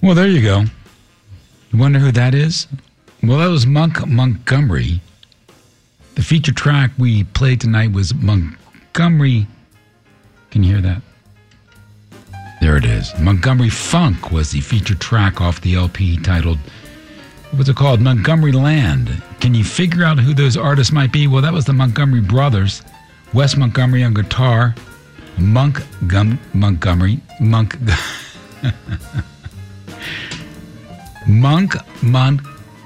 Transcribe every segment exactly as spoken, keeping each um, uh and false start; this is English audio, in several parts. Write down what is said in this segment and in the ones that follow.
Well, there you go. You wonder who that is? Well, that was Monk Montgomery. The feature track we played tonight was Montgomery. Can you hear that? There it is. Montgomery Funk was the feature track off the L P titled, what's it called? Montgomery Land. Can you figure out who those artists might be? Well, that was the Montgomery Brothers. Wes Montgomery on guitar. Monk Gum- Montgomery. Monk. Monk Monk.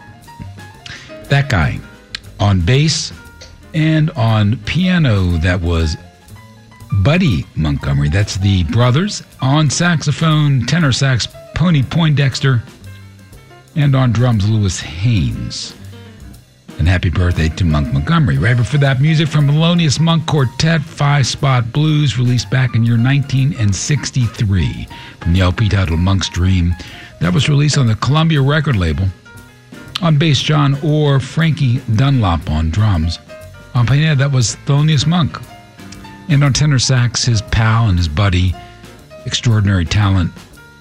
That guy on bass and on piano. That was Buddy Montgomery. That's the brothers. On saxophone, tenor sax, Pony Poindexter. And on drums, Lewis Haynes. And happy birthday to Monk Montgomery. Right before that, music from Melodious Monk Quartet, Five Spot Blues, released back in year nineteen sixty-three from the L P titled Monk's Dream. That was released on the Columbia record label. On bass, John Orr, Frankie Dunlop on drums. On piano, that was Thelonious Monk. And on tenor sax, his pal and his buddy, extraordinary talent,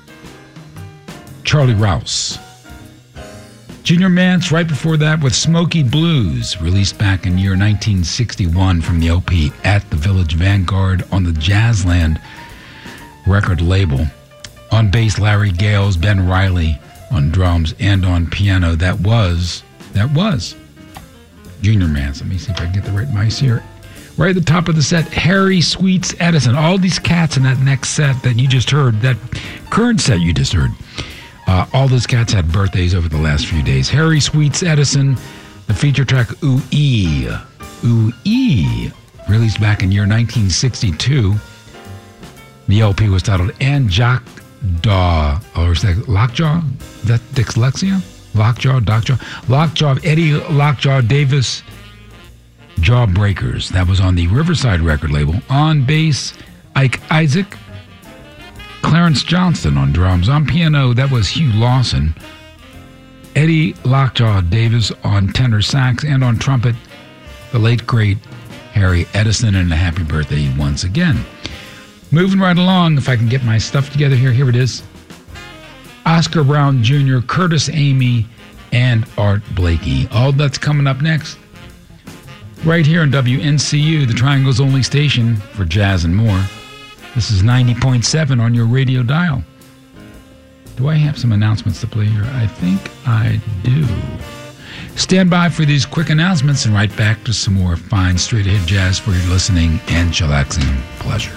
Charlie Rouse. Junior Mance right before that with Smoky Blues, released back in year nineteen sixty-one from the L P At the Village Vanguard on the Jazzland record label. On bass, Larry Gales, Ben Riley on drums, and on piano, that was, that was Junior Mance. Let me see if I can get the right mice here. Right at the top of the set, Harry Sweets Edison. All these cats in that next set that you just heard, that current set you just heard, uh, all those cats had birthdays over the last few days. Harry Sweets Edison, the feature track Ooh-Ee. Ooh-Ee, released back in year nineteen sixty-two. The L P was titled And Jock Daw, or is that Lockjaw? Is that dyslexia? Lockjaw, Dockjaw? Lockjaw, Eddie Lockjaw Davis. Jawbreakers. That was on the Riverside record label. On bass, Ike Isaac. Clarence Johnston on drums. On piano, that was Hugh Lawson. Eddie Lockjaw Davis on tenor sax. And on trumpet, the late, great Harry Edison. And a happy birthday once again. Moving right along, if I can get my stuff together here. Here it is. Oscar Brown Junior, Curtis Amy, and Art Blakey. All that's coming up next. Right here on W N C U, the Triangle's only station for jazz and more. This is ninety point seven on your radio dial. Do I have some announcements to play here? I think I do. Stand by for these quick announcements and right back to some more fine straight-ahead jazz for your listening and chillaxing pleasure.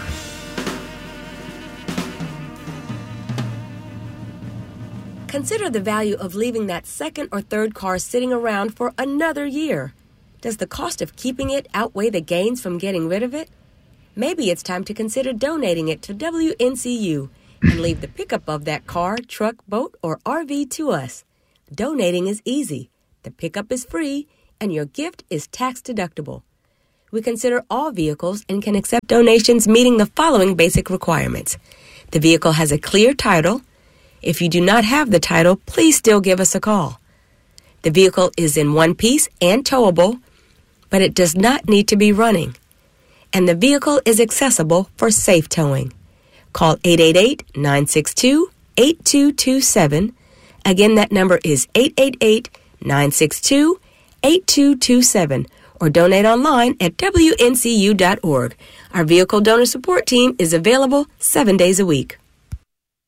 Consider the value of leaving that second or third car sitting around for another year. Does the cost of keeping it outweigh the gains from getting rid of it? Maybe it's time to consider donating it to W N C U and leave the pickup of that car, truck, boat, or R V to us. Donating is easy, the pickup is free, and your gift is tax deductible. We consider all vehicles and can accept donations meeting the following basic requirements. The vehicle has a clear title. If you do not have the title, please still give us a call. The vehicle is in one piece and towable, but it does not need to be running. And the vehicle is accessible for safe towing. Call eight eight eight, nine six two, eight two two seven. Again, that number is eight eight eight, nine six two, eight two two seven. Or donate online at W N C U dot org. Our vehicle donor support team is available seven days a week.